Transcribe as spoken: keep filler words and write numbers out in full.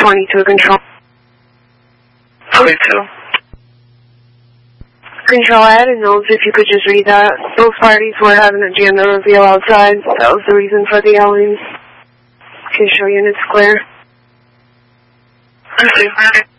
twenty-two, control. twenty-two. Control, I had a note if you could just read that. Both parties were having a gender reveal outside. That was the reason for the yelling. Can show units clear. I see.